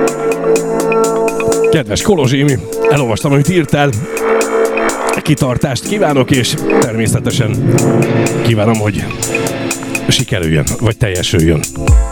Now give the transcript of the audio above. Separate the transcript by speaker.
Speaker 1: Kedves Kolozsimi, elolvastam, amit írtál. Kitartást kívánok, és természetesen kívánom, hogy sikerüljön, vagy teljesüljön.